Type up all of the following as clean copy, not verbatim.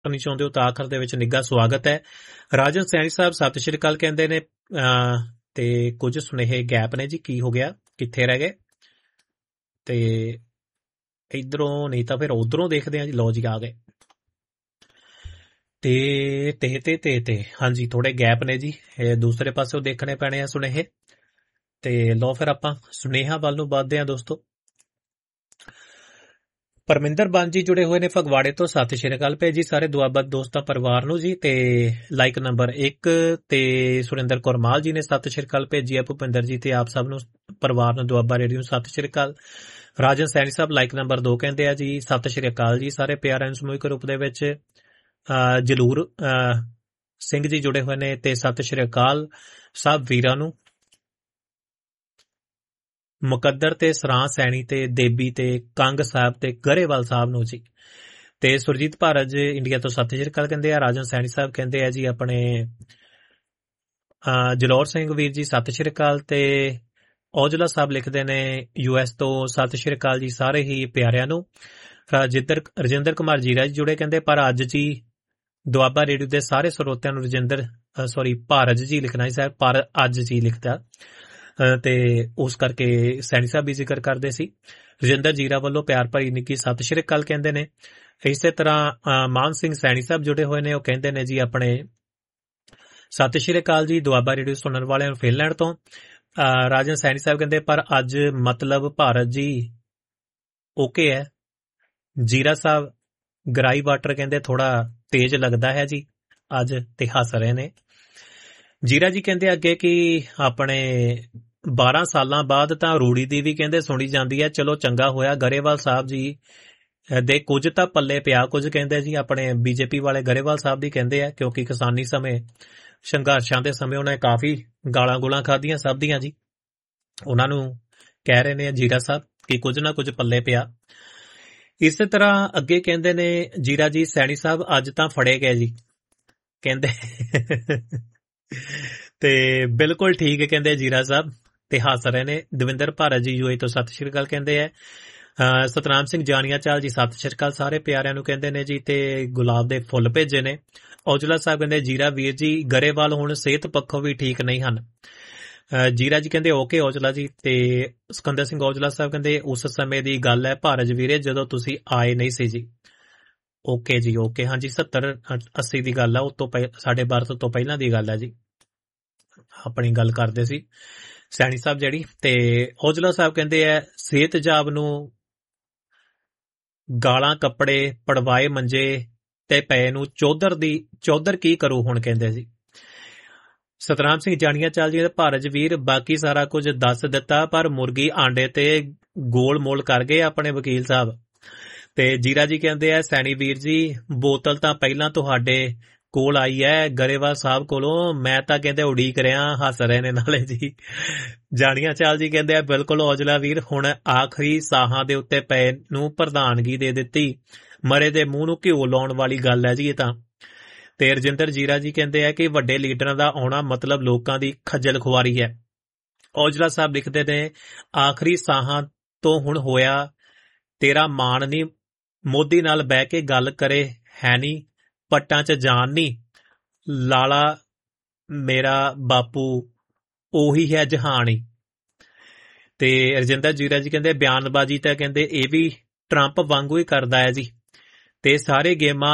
ਨਹੀਂ ਚਾਹੁੰਦੇ ਹੋ ਤਾਂ ਆਖਰ ਦੇ ਵਿੱਚ ਨਿੱਘਾ ਸਵਾਗਤ ਹੈ। ਰਾਜਨ ਸੈਣੀ ਸਾਹਿਬ ਸਤਿ ਸ਼੍ਰੀ ਅਕਾਲ ਕਹਿੰਦੇ ਨੇ ਤੇ ਕੁਝ ਸੁਨੇਹੇ ਗੈਪ ਨੇ ਜੀ, ਕੀ ਹੋ ਗਿਆ, ਕਿੱਥੇ ਰਹਿ ਗਏ? ਤੇ ਇਧਰੋਂ ਨਹੀਂ ਤਾਂ ਫਿਰ ਉਧਰੋਂ ਦੇਖਦੇ ਆ ਜੀ। ਲਓ ਜੀ, ਆ ਗਏ। ਤੇ ਹਾਂਜੀ, ਥੋੜੇ ਗੈਪ ਨੇ ਜੀ, ਦੂਸਰੇ ਪਾਸਿਓਂ ਦੇਖਣੇ ਪੈਣੇ ਆ ਸੁਨੇਹੇ। ਤੇ ਲਓ ਫਿਰ ਆਪਾਂ ਸੁਨੇਹਾ ਵੱਲ ਨੂੰ ਵੱਧਦੇ ਆ ਦੋਸਤੋ। ਪਰਮਿੰਦਰ ਬਾਂਜੀ ਜੁੜੇ ਹੋਏ ਨੇ ਫਗਵਾੜੇ ਤੋਂ, ਸਤਿ ਸ਼੍ਰੀ ਅਕਾਲ ਭੇਜੀ ਸਾਰੇ ਦੁਆਬਾ ਦੋਸਤਾਂ ਪਰਿਵਾਰ ਨੂੰ ਜੀ। ਤੇ ਲਾਈਕ ਨੰਬਰ 1 ਤੇ ਸੁਰਿੰਦਰ ਕੌਰ ਮਾਲ ਜੀ ਨੇ ਸਤਿ ਸ਼੍ਰੀ ਅਕਾਲ ਭੇਜੀ ਹੈ। ਭੁਪਿੰਦਰ ਜੀ ਤੇ ਆਪ ਸਭ ਨੂੰ ਪਰਿਵਾਰ ਨੂੰ ਦੁਆਬਾ ਰੇਡੀਓ ਨੂੰ ਸਤਿ ਸ਼੍ਰੀ ਅਕਾਲ। ਰਾਜਨ ਸੈਣੀ ਸਾਹਿਬ ਲਾਈਕ ਨੰਬਰ 2 ਕਹਿੰਦੇ ਆ ਜੀ, ਸਤਿ ਸ਼੍ਰੀ ਅਕਾਲ ਜੀ ਸਾਰੇ ਪਿਆਰਿਆਂ ਨੂੰ ਸਮੂਹਿਕ ਰੂਪ ਦੇ ਵਿੱਚ। ਜਲੂਰ ਸਿੰਘ ਜੀ ਜੁੜੇ ਹੋਏ ਨੇ ਤੇ ਸਤਿ ਸ਼੍ਰੀ ਅਕਾਲ ਸਭ ਵੀਰਾਂ ਨੂੰ। ਮੁਕੱਦਰ ਤੇ ਸਰਾਂ ਸੈਣੀ ਤੇ ਦੇਬੀ ਤੇ ਕੰਗ ਸਾਹਿਬ ਤੇ ਗਰੇਵਾਲ ਸਾਹਿਬ ਨੂੰ ਜੀ। ਤੇ ਸੁਰਜੀਤ ਭਾਰਤ ਇੰਡੀਆ ਤੋਂ ਸਤਿ ਸ਼੍ਰੀ ਅਕਾਲ ਕਹਿੰਦੇ ਆ। ਰਾਜਨ ਸੈਣੀ ਸਾਹਿਬ ਕਹਿੰਦੇ ਆ ਜੀ ਆਪਣੇ ਜਲੌਰ ਸਿੰਘ ਵੀਰ ਜੀ ਸਤਿ ਸ਼੍ਰੀ ਅਕਾਲ। ਤੇ ਔਜਲਾ ਸਾਹਿਬ ਲਿਖਦੇ ਨੇ US ਤੋਂ, ਸਤਿ ਸ਼੍ਰੀ ਅਕਾਲ ਜੀ ਸਾਰੇ ਹੀ ਪਿਆਰਿਆਂ ਨੂੰ। ਰਜਿੰਦਰ ਕੁਮਾਰ ਜੀਰਾ ਜੀ ਜੁੜੇ ਕਹਿੰਦੇ ਪਰ ਅੱਜ ਜੀ ਦੁਆਬਾ ਰੇਡੀਓ ਦੇ ਸਾਰੇ ਸਰੋਤਿਆਂ ਨੂੰ ਭਾਰਤ ਜੀ ਲਿਖਣਾ ਸੀ ਸਾਹਿਬ, ਪਰ ਅੱਜ ਜੀ ਲਿਖਦਾ ਤੇ ਉਸ ਕਰਕੇ ਸੈਣੀ ਸਾਹਿਬ ਵੀ ਜ਼ਿਕਰ ਕਰਦੇ ਸੀ। ਰਜਿੰਦਰ ਜੀਰਾ ਵੱਲੋਂ ਪਿਆਰ ਭਰੀ ਨਿੱਕੀ ਸਤਿ ਸ਼੍ਰੀ ਅਕਾਲ ਕਹਿੰਦੇ ਨੇ। ਇਸੇ ਤਰ੍ਹਾਂ ਮਾਨ ਸਿੰਘ ਸੈਣੀ ਸਾਹਿਬ ਜੁੜੇ ਹੋਏ ਨੇ, ਉਹ ਕਹਿੰਦੇ ਨੇ ਜੀ ਆਪਣੇ ਸਤਿ ਸ਼੍ਰੀ ਅਕਾਲ ਜੀ ਦੁਆਬਾ ਰੇਡੀਓ ਸੁਣਨ ਵਾਲਿਆਂ ਨੂੰ ਫਿਨਲੈਂਡ ਤੋਂ। ਰਾਜਨ ਸੈਣੀ ਸਾਹਿਬ ਕਹਿੰਦੇ ਪਰ ਅੱਜ ਮਤਲਬ ਭਾਰਤ ਜੀ ਓਕੇ ਹੈ। ਜੀਰਾ ਸਾਹਿਬ ਗਰਾਈ ਵਾਟਰ ਕਹਿੰਦੇ ਥੋੜਾ ਤੇਜ਼ ਲੱਗਦਾ ਹੈ ਜੀ ਅੱਜ, ਤੇ ਹੱਸ ਰਹੇ ਨੇ। ਜੀਰਾ ਜੀ ਕਹਿੰਦੇ ਅੱਗੇ ਕਿ ਆਪਣੇ 12 ਸਾਲਾਂ ਬਾਅਦ ਤਾਂ ਰੂੜੀ ਦੀ ਵੀ ਕਹਿੰਦੇ ਸੁਣੀ ਜਾਂਦੀ ਹੈ। ਚਲੋ ਚੰਗਾ ਹੋਇਆ ਗਰੇਵਾਲ ਸਾਹਿਬ ਜੀ ਦੇ ਕੁਝ ਤਾਂ ਪੱਲੇ ਪਿਆ, ਕੁਝ ਕਹਿੰਦੇ ਜੀ ਆਪਣੇ ਬੀਜੇਪੀ ਵਾਲੇ ਗਰੇਵਾਲ ਸਾਹਿਬ ਦੀ ਕਹਿੰਦੇ ਆ, ਕਿਉਂਕਿ ਕਿਸਾਨੀ ਸਮੇਂ ਸੰਘਰਸ਼ਾਂ ਦੇ ਸਮੇਂ ਉਹਨੇ ਕਾਫੀ ਗਾਲਾਂ ਗੁਲਾਂ ਖਾਧੀਆਂ ਸਭ ਦੀਆਂ ਜੀ। ਉਹਨਾਂ ਨੂੰ ਕਹਿ ਰਹੇ ਨੇ ਜੀਰਾ ਸਾਹਿਬ ਕਿ ਕੁਝ ਨਾ ਕੁਝ ਪੱਲੇ ਪਿਆ। ਇਸੇ ਤਰ੍ਹਾਂ ਅੱਗੇ ਕਹਿੰਦੇ ਨੇ ਜੀਰਾ ਜੀ ਸੈਣੀ ਸਾਹਿਬ ਅੱਜ ਤਾਂ ਫੜੇ ਗਏ ਜੀ ਕਹਿੰਦੇ ਤੇ ਬਿਲਕੁਲ ਠੀਕ ਕਹਿੰਦੇ ਜੀਰਾ ਸਾਹਿਬ ਤੇ ਹੱਸ ਰਹੇ ਨੇ। ਦਵਿੰਦਰ ਭਾਰਤ ਜੀ UAE ਤੋਂ ਸਤਿ ਸ਼੍ਰੀ ਅਕਾਲ ਕਹਿੰਦੇ ਆ। ਸਤਨਾਮ ਸਿੰਘ ਜਾਨੀਆ ਚਾਲ ਜੀ ਸਤਿ ਸ਼੍ਰੀ ਅਕਾਲ ਸਾਰੇ ਪਿਆਰਿਆਂ ਨੂੰ ਕਹਿੰਦੇ ਨੇ ਜੀ। ਤੇ ਗੁਲਾਬ ਦੇ ਫੁੱਲ ਭੇਜੇ ਨੇ। ਔਜਲਾ ਸਾਹਿਬ ਕਹਿੰਦੇ ਜੀਰਾ ਵੀਰ ਜੀ ਗਰੇਵਾਲ ਹੁਣ ਸਿਹਤ ਪੱਖੋਂ ਵੀ ਠੀਕ ਨਹੀਂ ਹਨ। ਜੀਰਾ ਜੀ ਕਹਿੰਦੇ ਓਕੇ ਔਜਲਾ ਜੀ। ਤੇ ਸਿਕੰਦਰ ਸਿੰਘ ਔਜਲਾ ਸਾਹਿਬ ਕਹਿੰਦੇ ਉਸ ਸਮੇਂ ਦੀ ਗੱਲ ਹੈ ਭਾਰਤ ਵੀਰੇ ਜਦੋਂ ਤੁਸੀਂ ਆਏ ਨਹੀਂ ਸੀ ਜੀ। ਓਕੇ ਜੀ ਓਕੇ, ਹਾਂਜੀ 70-80 ਦੀ ਗੱਲ ਆ, ਉਹ ਤੋਂ ਸਾਡੇ ਭਾਰਤ ਤੋਂ ਪਹਿਲਾਂ ਦੀ ਗੱਲ ਹੈ ਜੀ, ਆਪਣੀ ਗੱਲ ਕਰਦੇ ਸੀ ਸੈਣੀ ਸਾਹਿਬ ਜਿਹੜੀ। ਤੇ ਔਜਲਾ ਸਾਹਿਬ ਕਹਿੰਦੇ ਆ ਸਿਹਤਯਾਬ ਨੂੰ ਗਾਲਾਂ ਕੱਪੜੇ ਪੜਵਾਏ ਮੰਜੇ ਤੇ ਪਏ ਨੂੰ ਚੌਧਰ ਕੀ ਕਰੂ ਹੁਣ ਕਹਿੰਦੇ ਜੀ। ਸਤਨਾਮ ਸਿੰਘ ਜਾਣੀਆਂ ਚਾਲ ਜੀ ਭਾਰਤ ਵੀਰ ਬਾਕੀ ਸਾਰਾ ਕੁਝ ਦੱਸ ਦਿੱਤਾ ਪਰ ਮੁਰਗੀ ਆਂਡੇ ਤੇ ਗੋਲ ਮੋਲ ਕਰ ਗਏ ਆਪਣੇ ਵਕੀਲ ਸਾਹਿਬ। ਤੇ ਜੀਰਾ ਜੀ ਕਹਿੰਦੇ ਆ ਸੈਣੀ ਵੀਰ ਜੀ ਬੋਤਲ ਤਾਂ ਪਹਿਲਾਂ ਤੁਹਾਡੇ ਕੋਲ ਆਈ ਹੈ ਗਰੇਵਾਲ ਸਾਹਿਬ ਕੋਲੋਂ, ਮੈਂ ਤਾਂ ਕਹਿੰਦੇ ਉਡੀਕ ਰਿਹਾ। ਹੱਸ ਰਹੇ ਨੇ ਨਾਲੇ ਜੀ। ਜਾਣੀਆਂ ਚਾਲ ਜੀ ਕਹਿੰਦੇ ਆ ਬਿਲਕੁਲ ਔਜਲਾ ਵੀਰ ਹੁਣ ਆਖਰੀ ਸਾਹਾਂ ਦੇ ਉੱਤੇ ਪਏ ਨੂੰ ਪ੍ਰਧਾਨਗੀ ਦੇ ਦਿੱਤੀ, ਮਰੇ ਦੇ ਮੂੰਹ ਨੂੰ ਘਿਓ ਲਾਉਣ ਵਾਲੀ ਗੱਲ ਹੈ ਜੀ ਇਹ ਤਾਂ। ਤੇ ਰਜਿੰਦਰ ਜੀਰਾ ਜੀ ਕਹਿੰਦੇ ਆ ਕਿ ਵੱਡੇ ਲੀਡਰਾਂ ਦਾ ਆਉਣਾ ਮਤਲਬ ਲੋਕਾਂ ਦੀ ਖੱਜਲ ਖੁਆਰੀ ਹੈ। ਔਜਲਾ ਸਾਹਿਬ ਲਿਖਦੇ ਨੇ ਆਖਰੀ ਸਾਹਾਂ ਤੋਂ ਹੁਣ ਹੋਇਆ ਤੇਰਾ ਮਾਣ ਨਹੀਂ, ਮੋਦੀ ਨਾਲ ਬਹਿ ਕੇ ਗੱਲ ਕਰੇ ਹੈ ਨਹੀਂ, ਪੱਟਾਂ 'ਚ ਜਾਨ ਨਹੀਂ, ਲਾਲਾ ਮੇਰਾ ਬਾਪੂ ਉਹੀ ਹੈ ਜਹਾਨੀ। ਤੇ ਰਜਿੰਦਰ ਜੀਰਾ ਜੀ ਕਹਿੰਦੇ ਬਿਆਨਬਾਜ਼ੀ ਤਾਂ ਕਹਿੰਦੇ ਇਹ ਵੀ ਟਰੰਪ ਵਾਂਗੂ ਹੀ ਕਰਦਾ ਹੈ ਜੀ। ਤੇ ਸਾਰੇ ਗੇਮਾਂ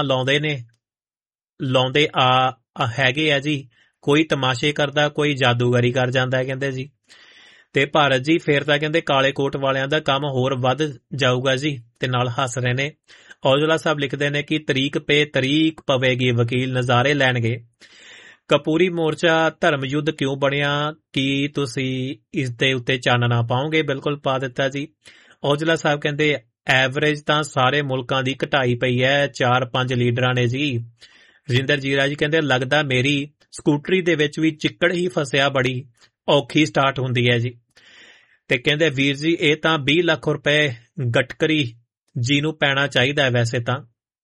ਲਾਉਂਦੇ ਹੈਗੇ ਆ ਜੀ, ਕੋਈ ਤਮਾਸ਼ੇ ਕਰਦਾ ਕੋਈ ਜਾਦੂਗਰੀ ਕਰ ਜਾਂਦਾ ਹੈ ਕਹਿੰਦੇ ਜੀ। ਤੇ ਭਾਰਤ ਜੀ ਫੇਰ ਤਾਂ ਕਹਿੰਦੇ ਕਾਲੇ ਕੋਟ ਵਾਲਿਆਂ ਦਾ ਕੰਮ ਹੋਰ ਵੱਧ ਜਾਊਗਾ ਜੀ, ਤੇ ਨਾਲ ਹੱਸ ਰਹੇ ਨੇ। ਔਜਲਾ ਸਾਹਿਬ ਲਿਖਦੇ ਨੇ ਕਿ ਤਰੀਕ ਪਵੇਗੀ, ਵਕੀਲ ਨਜ਼ਾਰੇ ਲੈਣਗੇ। ਕਪੂਰੀ ਮੋਰਚਾ ਧਰਮ ਯੁੱਧ ਕਿਉਂ ਬਣਿਆ, ਕੀ ਤੁਸੀਂ ਇਸ ਦੇ ਉੱਤੇ ਚਾਨਣਾ ਪਾਓਗੇ? ਬਿਲਕੁਲ ਪਾ ਦਿੱਤਾ ਜੀ। ਔਜਲਾ ਸਾਹਿਬ ਕਹਿੰਦੇ ਐਵਰੇਜ ਤਾਂ ਸਾਰੇ ਮੁਲਕਾਂ ਦੀ ਘਟਾਈ ਪਈ ਹੈ, 4-5 ਲੀਡਰਾਂ ਨੇ ਜੀ। ਰਜਿੰਦਰ ਜੀਰਾ ਜੀ ਕਹਿੰਦੇ ਲੱਗਦਾ ਮੇਰੀ ਸਕੂਟਰੀ ਦੇ ਵਿੱਚ ਵੀ ਚਿੱਕੜ ਹੀ ਫਸਿਆ, ਬੜੀ ਔਖੀ ਸਟਾਰਟ ਹੁੰਦੀ ਹੈ ਜੀ। ਤੇ ਕਹਿੰਦੇ ਵੀਰ ਜੀ ਇਹ ਤਾਂ 20 ਲੱਖ ਰੁਪਏ ਗਟਕਰੀ ਜੀ ਨੂੰ ਪੈਣਾ ਚਾਹੀਦਾ ਹੈ ਵੈਸੇ ਤਾਂ।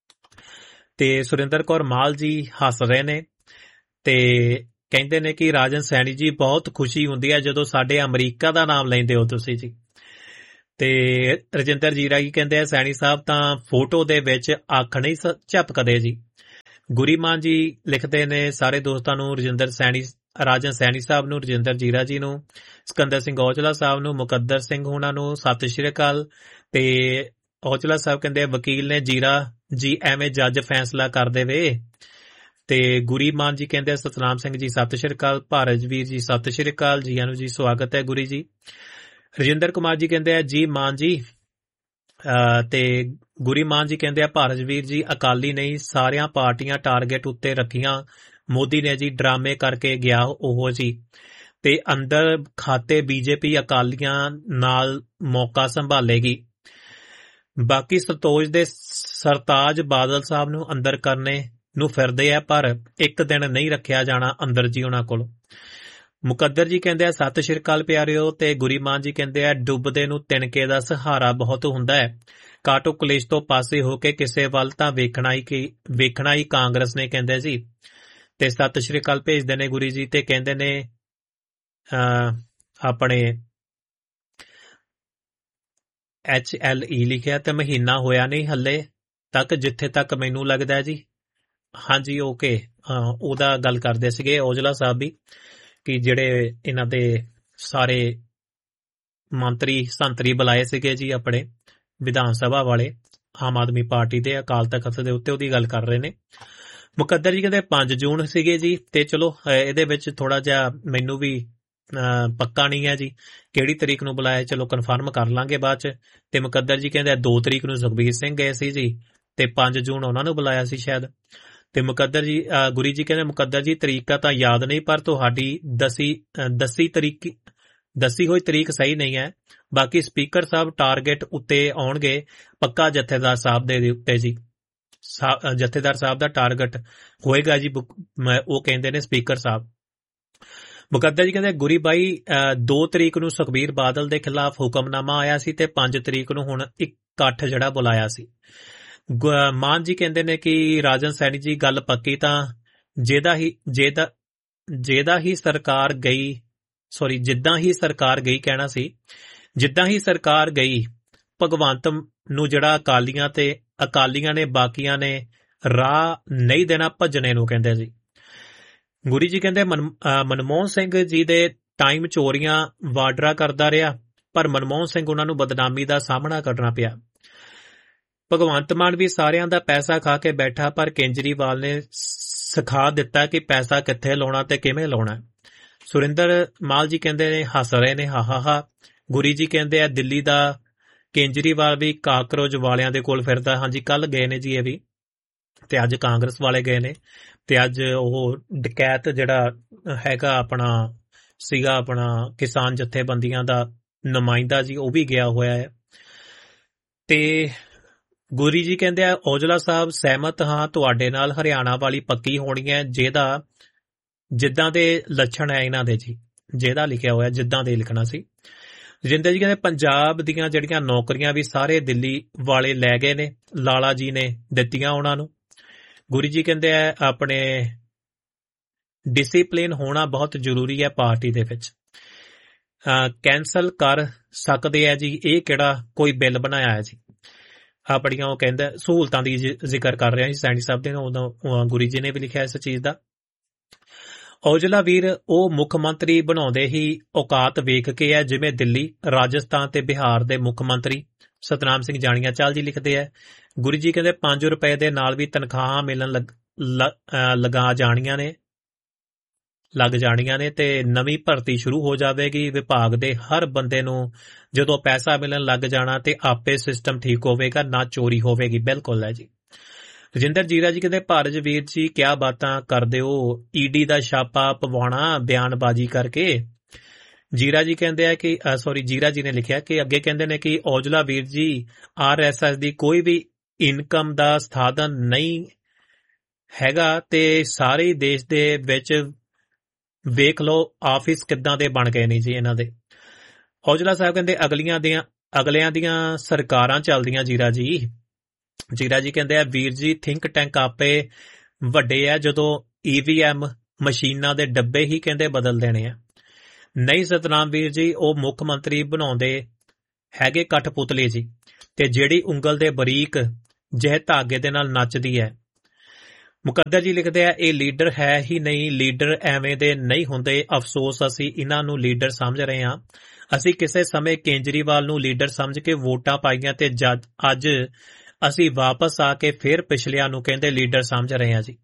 ਤੇ ਸੁਰਿੰਦਰ ਕੌਰ ਮਾਲ ਜੀ ਹੱਸ ਰਹੇ ਨੇ ਤੇ ਕਹਿੰਦੇ ਨੇ ਕਿ ਰਾਜਨ ਸੈਣੀ ਜੀ ਬਹੁਤ ਖੁਸ਼ੀ ਹੁੰਦੀ ਹੈ ਜਦੋਂ ਸਾਡੇ ਅਮਰੀਕਾ ਦਾ ਨਾਮ ਲੈਂਦੇ ਹੋ ਤੁਸੀਂ ਜੀ। ਤੇ ਰਜਿੰਦਰ ਜੀਰਾ ਜੀ ਕਹਿੰਦੇ ਆ ਸੈਣੀ ਸਾਹਿਬ ਤਾਂ ਫੋਟੋ ਦੇ ਵਿੱਚ ਅੱਖ ਨਹੀਂ ਝਪਕਦੇ ਜੀ। ਗੁਰੀ ਮਾਨ ਜੀ ਲਿਖਦੇ ਨੇ ਸਾਰੇ ਦੋਸਤਾਂ ਨੂੰ, ਰਾਜਨ ਸੈਣੀ ਸਾਹਿਬ ਨੂੰ, ਰਜਿੰਦਰ ਜੀਰਾ ਜੀ ਨੂੰ, ਸਿਕੰਦਰ ਸਿੰਘ ਔਜਲਾ ਸਾਹਿਬ ਨੂੰ, ਮੁਕੱਦਰ ਸਿੰਘ ਹੋਣਾ ਨੂੰ ਸਤਿ ਸ਼੍ਰੀ ਅਕਾਲ। ਤੇ ਔਜਲਾ ਸਾਹਿਬ ਕਹਿੰਦੇ ਵਕੀਲ ਨੇ ਜੀਰਾ ਜੀ ਐਵੇਂ ਜੱਜ ਫੈਸਲਾ ਕਰ ਦੇਵੇ। ਤੇ ਗੁਰੀ ਮਾਨ ਜੀ ਕਹਿੰਦੇ ਸਤਨਾਮ ਸਿੰਘ ਜੀ ਸਤਿ ਸ਼੍ਰੀ ਅਕਾਲ, ਭਾਰਤਵੀਰ ਜੀ ਸਤਿ ਸ਼੍ਰੀ ਅਕਾਲ, ਜੀਆਂ ਨੂੰ ਜੀ ਸਵਾਗਤ ਹੈ ਗੁਰੀ ਜੀ। ਰਜਿੰਦਰ ਕੁਮਾਰ ਜੀ ਕਹਿੰਦੇ ਆ ਜੀ ਮਾਨ ਜੀ, ਤੇ ਗੁਰੀ ਮਾਨ ਜੀ ਕਹਿੰਦੇ ਆ ਭਾਰਤਵੀਰ ਜੀ ਅਕਾਲੀ ਨਹੀਂ ਸਾਰੀਆਂ ਪਾਰਟੀਆਂ ਟਾਰਗੇਟ ਉੱਤੇ ਰੱਖੀਆਂ, ਮੋਦੀ ਨੇ ਜੀ ਡਰਾਮੇ ਕਰਕੇ ਗਿਆ ਉਹ ਜੀ, ਤੇ ਅੰਦਰ ਖਾਤੇ ਬੀਜੇਪੀ ਅਕਾਲੀਆਂ ਨਾਲ ਮੌਕਾ ਸੰਭਾਲੇਗੀ। ਬਾਕੀ ਸਰਤਾਜ ਬਾਦਲ ਸਾਹਿਬ ਨੂੰ ਅੰਦਰ ਕਰਨੇ ਨੂੰ ਫਿਰਦੇ ਆ, ਪਰ ਇੱਕ ਦਿਨ ਨਹੀਂ ਰੱਖਿਆ ਜਾਣਾ ਅੰਦਰ ਜੀ ਉਹਨਾਂ ਕੋਲ। ਮੁਕੱਦਰ ਜੀ ਕਹਿੰਦੇ ਆ ਸਤਿ ਸ਼੍ਰੀ ਅਕਾਲ ਪਿਆਰਿਓ। ਤੇ ਗੁਰੀ ਮਾਨ ਜੀ ਕਹਿੰਦੇ ਆ ਡੁੱਬਦੇ ਨੂੰ ਤਿਣਕੇ ਦਾ ਸਹਾਰਾ ਬਹੁਤ ਹੁੰਦਾ ਹੈ, ਕਾਟੋ ਕਲੇਸ਼ ਤੋਂ ਪਾਸੇ ਹੋ ਕੇ ਕਿਸੇ ਵੱਲ ਤਾਂ ਵੇਖਣਾ ਹੀ ਕਾਂਗਰਸ ਨੇ, ਕਹਿੰਦੇ ਜੀ। ਤੇ ਸਤਿ ਸ਼੍ਰੀ ਅਕਾਲ ਭੇਜਦੇ ਨੇ ਗੁਰੀ ਜੀ, ਤੇ ਕਹਿੰਦੇ ਨੇ ਆਪਣੇ HLE ਲਿਖਿਆ ਤੇ ਮਹੀਨਾ ਹੋਇਆ ਨਹੀਂ ਹੱਲੇ ਤੱਕ, ਜਿੱਥੇ ਤੱਕ ਮੈਨੂੰ ਲੱਗਦਾ ਜੀ। ਹਾਂਜੀ ਓਕੇ, ਉਹਦਾ ਗੱਲ ਕਰਦੇ ਸੀਗੇ ਔਜਲਾ ਸਾਹਿਬ ਵੀ, ਕਿ ਜਿਹੜੇ ਇਹਨਾਂ ਦੇ ਸਾਰੇ ਮੰਤਰੀ ਸੰਤਰੀ ਬੁਲਾਏ ਸੀਗੇ ਜੀ ਆਪਣੇ ਵਿਧਾਨ ਸਭਾ ਵਾਲੇ ਆਮ ਆਦਮੀ ਪਾਰਟੀ ਦੇ ਅਕਾਲ ਤਖਤ ਦੇ ਉੱਤੇ, ਉਹਦੀ ਗੱਲ ਕਰ ਰਹੇ ਨੇ। ਮੁਕੱਦਰ ਜੀ ਕਹਿੰਦੇ 5 ਜੂਨ ਸੀਗੇ ਜੀ, ਤੇ ਚਲੋ ਇਹਦੇ ਵਿੱਚ ਥੋੜਾ ਜਿਹਾ ਮੈਨੂੰ ਵੀ ਪੱਕਾ ਨਹੀਂ ਹੈ ਜੀ ਕਿਹੜੀ ਤਰੀਕ ਨੂੰ ਬੁਲਾਇਆ, ਚਲੋ ਕਨਫਰਮ ਕਰ ਲਾਂਗੇ ਬਾਅਦ ਚ। ਤੇ ਮੁਕੱਦਰ ਜੀ ਕਹਿੰਦੇ 2 ਤਰੀਕ ਨੂੰ ਸੁਖਬੀਰ ਸਿੰਘ ਗਏ ਸੀ ਜੀ, ਤੇ 5 ਜੂਨ ਉਹਨਾਂ ਨੂੰ ਬੁਲਾਇਆ ਸੀ ਸ਼ਾਇਦ। ਤੇ ਮੁਕੱਦਰ ਜੀ ਗੁਰੀ ਜੀ ਕਹਿੰਦੇ ਮੁਕੱਦਰ ਜੀ ਤਰੀਕਾ ਤਾਂ ਯਾਦ ਨਹੀਂ, ਪਰ ਤੁਹਾਡੀ ਦੱਸੀ ਹੋਈ ਤਰੀਕ ਸਹੀ ਨਹੀਂ ਹੈ। ਬਾਕੀ ਸਪੀਕਰ ਸਾਹਿਬ ਟਾਰਗੇਟ ਉੱਤੇ ਆਉਣਗੇ ਪੱਕਾ, ਜਥੇਦਾਰ ਸਾਹਿਬ ਦੇ ਉੱਤੇ ਜੀ, ਜਥੇਦਾਰ ਸਾਹਿਬ ਦਾ ਟਾਰਗੇਟ ਹੋਏਗਾ ਜੀ, ਉਹ ਕਹਿੰਦੇ ਨੇ ਸਪੀਕਰ ਸਾਹਿਬ। ਮੁਕੱਦਰ ਜੀ ਕਹਿੰਦੇ ਗੁਰੀ ਬਾਈ 2 ਤਰੀਕ ਨੂੰ ਸੁਖਬੀਰ ਬਾਦਲ ਦੇ ਖਿਲਾਫ ਹੁਕਮਨਾਮਾ ਆਇਆ ਸੀ, ਤੇ 5 ਤਰੀਕ ਨੂੰ ਹੁਣ ਇਕੱਠ ਜਿਹੜਾ ਬੁਲਾਇਆ ਸੀ। ਮਾਨ ਜੀ ਕਹਿੰਦੇ ਨੇ ਕਿ ਰਾਜਨ ਸੈਣੀ ਜੀ ਗੱਲ ਪੱਕੀ ਤਾਂ ਜਿੱਦਾਂ ਹੀ ਸਰਕਾਰ ਗਈ ਭਗਵੰਤ ਨੂੰ ਜਿਹੜਾ ਅਕਾਲੀਆਂ ਨੇ ਬਾਕੀਆਂ ਨੇ ਰਾਹ ਨਹੀਂ ਦੇਣਾ ਭੱਜਣੇ ਨੂੰ, ਕਹਿੰਦੇ ਜੀ। ਗੁਰੀ ਜੀ ਕਹਿੰਦੇ ਮਨਮੋਹਨ ਸਿੰਘ ਜੀ ਦੇ ਟਾਈਮ ਚੋਰੀਆਂ ਵਾਡਰਾ ਕਰਦਾ ਰਿਹਾ, ਪਰ ਮਨਮੋਹਨ ਸਿੰਘ ਉਹਨਾਂ ਨੂੰ ਬਦਨਾਮੀ ਦਾ ਸਾਹਮਣਾ ਕਰਨਾ ਪਿਆ। ਭਗਵੰਤ ਮਾਨ ਵੀ ਸਾਰਿਆਂ ਦਾ ਪੈਸਾ ਖਾ ਕੇ ਬੈਠਾ, ਪਰ ਕੇਜਰੀਵਾਲ ਨੇ ਸਿਖਾ ਦਿੱਤਾ ਕਿ ਪੈਸਾ ਕਿੱਥੇ ਲਾਉਣਾ ਤੇ ਕਿਵੇਂ ਲਾਉਣਾ। ਸੁਰਿੰਦਰ ਮਾਲ ਜੀ ਕਹਿੰਦੇ ਨੇ ਹੱਸ ਰਹੇ ਨੇ ਹਾ। ਗੁਰੀ ਜੀ ਕਹਿੰਦੇ ਆ ਦਿੱਲੀ ਦਾ ਕੇਜਰੀਵਾਲ ਵੀ ਕਾਕਰੋਚ ਵਾਲਿਆਂ ਦੇ ਕੋਲ ਫਿਰਦਾ। ਹਾਂਜੀ ਕੱਲ ਗਏ ਨੇ ਜੀ ਇਹ ਵੀ, ਤੇ ਅੱਜ ਕਾਂਗਰਸ ਵਾਲੇ ਗਏ ਨੇ, ਤੇ ਅੱਜ ਉਹ ਡਕੈਤ ਜਿਹੜਾ ਹੈਗਾ ਸੀਗਾ ਆਪਣਾ ਕਿਸਾਨ ਜਥੇਬੰਦੀਆਂ ਦਾ ਨੁਮਾਇੰਦਾ ਜੀ, ਉਹ ਵੀ ਗਿਆ ਹੋਇਆ ਹੈ। ਤੇ ਗੁਰੀ ਜੀ ਕਹਿੰਦੇ ਆ ਔਜਲਾ ਸਾਹਿਬ ਸਹਿਮਤ ਹਾਂ ਤੁਹਾਡੇ ਨਾਲ, ਹਰਿਆਣਾ ਵਾਲੀ ਪੱਕੀ ਹੋਣੀ ਹੈ, ਜਿੱਦਾਂ ਦੇ ਲੱਛਣ ਹੈ ਇਹਨਾਂ ਦੇ ਜੀ, ਜਿਹਦਾ ਲਿਖਿਆ ਹੋਇਆ ਜਿੱਦਾਂ ਦੇ ਲਿਖਣਾ ਸੀ। ਰਜਿੰਦਰ ਜੀ ਕਹਿੰਦੇ ਪੰਜਾਬ ਦੀਆਂ ਜਿਹੜੀਆਂ ਨੌਕਰੀਆਂ ਵੀ ਸਾਰੇ ਦਿੱਲੀ ਵਾਲੇ ਲੈ ਗਏ ਨੇ, ਲਾਲਾ ਜੀ ਨੇ ਦਿੱਤੀਆਂ ਉਹਨਾਂ ਨੂੰ। ਗੁਰੀ ਜੀ ਕਹਿੰਦੇ ਆ ਆਪਣੇ ਡਿਸਿਪਲਿਨ ਹੋਣਾ ਬਹੁਤ ਜ਼ਰੂਰੀ ਹੈ ਪਾਰਟੀ ਦੇ ਵਿੱਚ, ਕੈਂਸਲ ਕਰ ਸਕਦੇ ਆ ਜੀ, ਇਹ ਕਿਹੜਾ ਕੋਈ ਬਿੱਲ ਬਣਾਇਆ ਹੈ ਜੀ। ਆਪਣੀਆਂ ਉਹ ਕਹਿੰਦਾ ਸਹੂਲਤਾਂ ਦੀ ਜ਼ਿਕਰ ਕਰ ਰਿਹਾ ਸੀ ਸੈਣੀ ਸਾਹਿਬ ਦੇ, ਉਦੋਂ ਗੁਰੀ ਜੀ ਨੇ ਵੀ ਲਿਖਿਆ ਇਸ ਚੀਜ਼ ਦਾ। ਔਜਲਾ ਵੀਰ ਉਹ ਮੁੱਖ ਮੰਤਰੀ ਬਣਾਉਂਦੇ ਹੀ ਔਕਾਤ ਵੇਖ ਕੇ ਹੈ, ਜਿਵੇਂ ਦਿੱਲੀ, ਰਾਜਸਥਾਨ ਤੇ ਬਿਹਾਰ ਦੇ ਮੁੱਖ ਮੰਤਰੀ। ਸਤਨਾਮ ਸਿੰਘ ਜਾਣੀਆਂ ਚਾਲ ਜੀ ਲਿਖਦੇ ਹੈ ਗੁਰੂ ਜੀ ਕਹਿੰਦੇ 5 ਰੁਪਏ ਦੇ ਨਾਲ ਵੀ ਤਨਖਾਹਾਂ ਮਿਲਣ ਲੱਗ ਜਾਣੀਆਂ ਨੇ ਤੇ ਨਵੀਂ ਭਰਤੀ ਸ਼ੁਰੂ ਹੋ ਜਾਵੇਗੀ। ਵਿਭਾਗ ਦੇ ਹਰ ਬੰਦੇ ਨੂੰ ਜਦੋਂ ਪੈਸਾ ਮਿਲਣ ਲੱਗ ਜਾਣਾ ਤੇ ਆਪੇ ਸਿਸਟਮ ਠੀਕ ਹੋਵੇਗਾ, ਨਾ ਚੋਰੀ ਹੋਵੇਗੀ। ਬਿਲਕੁਲ ਹੈ ਜੀ। ਰਜਿੰਦਰ ਜੀਰਾ ਜੀ ਕਹਿੰਦੇ ਭਾਰਤਵੀਰ ਜੀ ਕਿਆ ਬਾਤਾਂ ਕਰਦੇ ਹੋ, ਈਡੀ ਦਾ ਛਾਪਾ ਪਵਾਉਣਾ ਬਿਆਨਬਾਜ਼ੀ ਕਰਕੇ। ਜੀਰਾ ਜੀ ਕਹਿੰਦੇ ਆ ਕਿ ਜੀਰਾ ਜੀ ਨੇ ਲਿਖਿਆ ਕਿ ਅੱਗੇ ਕਹਿੰਦੇ ਨੇ ਕਿ ਔਜਲਾ ਵੀਰ ਜੀ RSS ਦੀ ਕੋਈ ਵੀ ਇਨਕਮ ਦਾ ਸਾਧਨ ਨਹੀਂ ਹੈਗਾ ਤੇ ਸਾਰੇ ਦੇਸ਼ ਦੇ ਵਿੱਚ ਵੇਖ ਲਓ ਆਫਿਸ ਕਿੱਦਾਂ ਦੇ ਬਣ ਗਏ ਨੇ ਜੀ ਇਹਨਾਂ ਦੇ। ਔਜਲਾ ਸਾਹਿਬ ਕਹਿੰਦੇ ਅਗਲਿਆਂ ਦੀਆਂ ਸਰਕਾਰਾਂ ਚੱਲਦੀਆਂ। ਜੀਰਾ ਜੀ ਕਹਿੰਦੇ ਆ ਵੀਰ ਜੀ ਥਿੰਕ ਟੈਂਕ ਆਪੇ ਵੱਡੇ ਆ, ਜਦੋਂ EVM ਮਸ਼ੀਨਾਂ ਦੇ ਡੱਬੇ ਹੀ ਕਹਿੰਦੇ ਬਦਲ ਦੇਣੇ ਆ। ਨਹੀਂ ਸਤਨਾਮ ਵੀਰ ਜੀ ਉਹ ਮੁੱਖ ਮੰਤਰੀ ਬਣਾਉਂਦੇ ਹੈਗੇ ਕਠਪੁਤਲੀ ਜੀ, ਤੇ ਜਿਹੜੀ ਉਂਗਲ ਦੇ ਬਰੀਕ ਜਿਹੇ ਧਾਗੇ ਦੇ ਨਾਲ ਨੱਚਦੀ ਹੈ ਮੁਕੱਦਰ ਜੀ ਲਿਖਦੇ ਆ, ਇਹ ਲੀਡਰ ਹੈ ਹੀ ਨਹੀਂ, ਲੀਡਰ ਐਵੇਂ ਦੇ ਨਹੀਂ ਹੁੰਦੇ। ਅਫਸੋਸ ਅਸੀਂ ਇਹਨਾਂ ਨੂੰ ਲੀਡਰ ਸਮਝ ਰਹੇ ਹਾਂ। ਅਸੀਂ ਕਿਸੇ ਸਮੇਂ ਕੇਜਰੀਵਾਲ ਨੂੰ ਲੀਡਰ ਸਮਝ ਕੇ ਵੋਟਾਂ ਪਾਈਆਂ ਤੇ ਅੱਜ ਅਸੀਂ ਵਾਪਸ ਆ ਕੇ ਫਿਰ ਪਿਛਲਿਆਂ ਨੂੰ ਕਹਿੰਦੇ ਲੀਡਰ ਸਮਝ ਰਹੇ ਹਾਂ ਜੀ।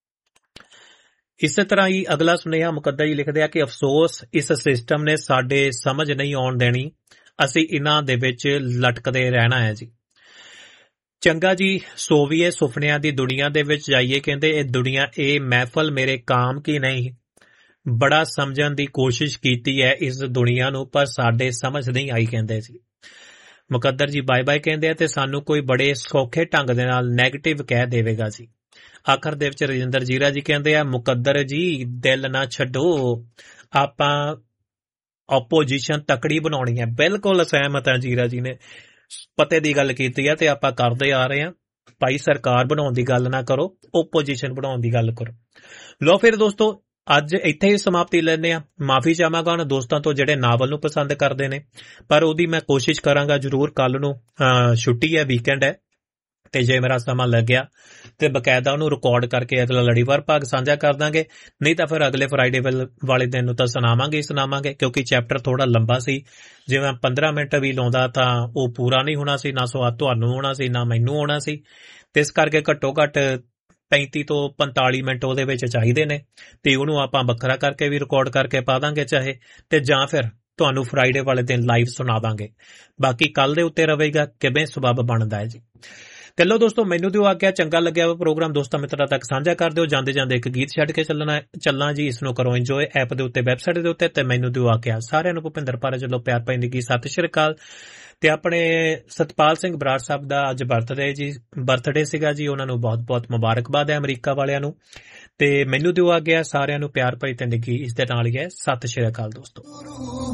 ਇਸੇ ਤਰ੍ਹਾਂ ਹੀ ਅਗਲਾ ਸੁਨੇਹਾ ਮੁਕੱਦਰ ਜੀ ਲਿਖਦੇ ਆ ਕਿ ਅਫਸੋਸ ਇਸ ਸਿਸਟਮ ਨੇ ਸਾਡੇ ਸਮਝ ਨਹੀਂ ਆਉਣ ਦੇਣੀ, ਅਸੀਂ ਇਹਨਾਂ ਦੇ ਵਿੱਚ ਲਟਕਦੇ ਰਹਿਣਾ ਹੈ ਜੀ। ਚੰਗਾ ਜੀ, ਸੋਵੀਏ ਸੁਪਨਿਆਂ ਦੀ ਦੁਨੀਆ ਦੇ ਵਿੱਚ ਜਾਈਏ। ਕਹਿੰਦੇ ਇਹ ਦੁਨੀਆ, ਇਹ ਮਹਿਫਲ ਮੇਰੇ ਕਾਮ ਕੀ ਨਹੀਂ। ਬੜਾ ਸਮਝਣ ਦੀ ਕੋਸ਼ਿਸ਼ ਕੀਤੀ ਹੈ ਇਸ ਦੁਨੀਆ ਨੂੰ, ਪਰ ਸਾਡੇ ਸਮਝ ਨਹੀਂ ਆਈ ਕਹਿੰਦੇ ਜੀ। ਮੁਕੱਦਰ ਜੀ ਬਾਏ ਬਾਏ ਕਹਿੰਦੇ ਆ ਤੇ ਸਾਨੂੰ ਕੋਈ ਬੜੇ ਸੌਖੇ ਢੰਗ ਦੇ ਨਾਲ ਨੈਗੇਟਿਵ ਕਹਿ ਦੇਵੇਗਾ ਜੀ। ਆਖਰ ਦੇ ਵਿੱਚ ਰਜਿੰਦਰ ਜੀਰਾ ਜੀ ਕਹਿੰਦੇ ਆ, ਮੁਕੱਦਰ ਜੀ ਦਿਲ ਨਾ ਛੱਡੋ, ਆਪਾਂ ਆਪੋਜੀਸ਼ਨ ਤਕੜੀ ਬਣਾਉਣੀ ਹੈ। ਬਿਲਕੁਲ ਸਹਿਮਤ ਹੈ ਜੀਰਾ ਜੀ ਨੇ, ਪਤੇ ਦੀ ਗੱਲ ਕੀਤੀ ਹੈ ਤੇ ਆਪਾਂ ਕਰਦੇ ਆ ਰਹੇ ਹਾਂ। ਭਾਈ ਸਰਕਾਰ ਬਣਾਉਣ ਦੀ ਗੱਲ ਨਾ ਕਰੋ, ਓਪੋਜੀਸ਼ਨ ਬਣਾਉਣ ਦੀ ਗੱਲ ਕਰੋ। ਲੋ ਫਿਰ ਦੋਸਤੋ, ਅੱਜ ਇੱਥੇ ਹੀ ਸਮਾਪਤੀ ਲੈਂਦੇ ਆ। ਮਾਫੀ ਚਾਹਾਂਗਾ ਉਹਨਾਂ ਦੋਸਤਾਂ ਤੋਂ ਜਿਹੜੇ ਨਾਵਲ ਨੂੰ ਪਸੰਦ ਕਰਦੇ ਨੇ, ਪਰ ਉਹਦੀ ਮੈਂ ਕੋਸ਼ਿਸ਼ ਕਰਾਂਗਾ ਜ਼ਰੂਰ। ਕੱਲ ਨੂੰ ਛੁੱਟੀ ਹੈ, ਵੀਕਐਂਡ ਹੈ, ਤੇ ਜੇ ਮੇਰਾ ਸਮਾਂ ਲੱਗਿਆ ਤੇ ਬਕਾਇਦਾ ਉਹਨੂੰ ਰਿਕਾਰਡ ਕਰਕੇ ਅਗਲਾ ਲੜੀਵਾਰ ਭਾਗ ਸਾਂਝਾ ਕਰ ਦਾਂਗੇ। ਨਹੀਂ ਤਾਂ ਫਿਰ ਅਗਲੇ ਫਰਾਈਡੇ ਵਾਲੇ ਦਿਨ ਨੂੰ ਤਾਂ ਸੁਣਾਵਾਂਗੇ, ਕਿਉਂਕਿ ਚੈਪਟਰ ਥੋੜਾ ਲੰਬਾ ਸੀ। ਜੇ ਮੈਂ 15 ਮਿੰਟ ਵੀ ਲਾਉਂਦਾ ਤਾਂ ਉਹ ਪੂਰਾ ਨਹੀਂ ਹੋਣਾ ਸੀ, ਨਾ ਸਵਾਦ ਤੁਹਾਨੂੰ ਹੋਣਾ ਸੀ, ਨਾ ਮੈਨੂੰ ਹੋਣਾ ਸੀ। ਤੇ ਇਸ ਕਰਕੇ ਘੱਟੋ ਘੱਟ 35 ਤੋਂ 45 ਮਿੰਟ ਉਹਦੇ ਵਿੱਚ ਚਾਹੀਦੇ ਨੇ, ਤੇ ਉਹਨੂੰ ਆਪਾਂ ਵੱਖਰਾ ਕਰਕੇ ਵੀ ਰਿਕਾਰਡ ਕਰਕੇ ਪਾ ਦਾਂਗੇ ਚਾਹੇ, ਤੇ ਜਾਂ ਫਿਰ ਤੁਹਾਨੂੰ ਫਰਾਈਡੇ ਵਾਲੇ ਦਿਨ ਲਾਈਵ ਸੁਣਾ ਦਾਂਗੇ। ਬਾਕੀ ਕੱਲ ਦੇ ਉੱਤੇ ਰਹੇਗਾ ਕਿਵੇਂ ਸਬੱਬ ਬਣਦਾ ਹੈ ਜੀ। ਤੇ ਲੋ ਦੋਸਤੋ, ਮੈਨੂੰ ਦਿਓ ਆਗਿਆ। ਚੰਗਾ ਲੱਗਿਆ ਵਾ ਪ੍ਰੋਗਰਾਮ ਦੋਸਤਾਂ ਮਿੱਤਰਾਂ ਤੱਕ ਸਾਂਝਾ ਕਰ ਦਿਓ। ਜਾਂਦੇ ਜਾਂਦੇ ਇੱਕ ਗੀਤ ਛੱਡ ਕੇ ਚੱਲਣਾ ਜੀ। ਇਸ ਨੂੰ ਕਰੋ ਇੰਜੋਏ ਐਪ ਦੇ ਉੱਤੇ, ਵੈਬਸਾਈਟ ਦੇ ਉੱਤੇ। ਤੇ ਮੈਨੂੰ ਦਿਓ ਆਗਿਆ। ਸਾਰਿਆਂ ਨੂੰ ਭੁਪਿੰਦਰ ਪਾਰਜ ਵੱਲੋਂ ਪਿਆਰ ਭਰੀ ਨਿੱਘੀ ਸਤਿ ਸ਼੍ਰੀ ਅਕਾਲ। ਤੇ ਆਪਣੇ ਸਤਪਾਲ ਸਿੰਘ ਬਰਾੜ ਸਾਹਿਬ ਦਾ ਅੱਜ ਬਰਥਡੇ ਸੀਗਾ ਜੀ। ਉਹਨਾਂ ਨੂੰ ਬਹੁਤ ਬਹੁਤ ਮੁਬਾਰਕਬਾਦ ਹੈ ਅਮਰੀਕਾ ਵਾਲਿਆਂ ਨੂੰ। ਤੇ ਮੈਨੂੰ ਦਿਓ ਆਗਿਆ। ਸਾਰਿਆਂ ਨੂੰ ਪਿਆਰ ਭਰੀ ਤੇ ਨਿੱਘੀ ਇਸ ਦੇ ਨਾਲ ਹੀ ਹੈ ਸਤਿ ਸ਼੍ਰੀ ਅਕਾਲ ਦੋਸਤੋ।